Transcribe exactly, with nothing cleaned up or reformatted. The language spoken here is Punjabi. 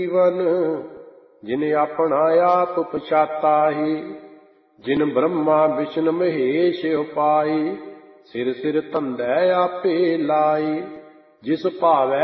ਜੀਵਨ ਜਿਨ ਆਪਣਾ ਆਪ ਪਛਾਤਾਹੀ, ਜਿਨ ਬ੍ਰਹਮਾ ਵਿਸ਼ਨ ਮਹੇਸ਼ ਉਪਾਈ, ਸਿਰ ਸਿਰ ਧੰਦੈ ਆਪੇ ਲਾਈ। ਜਿਸ ਭਾਵੈ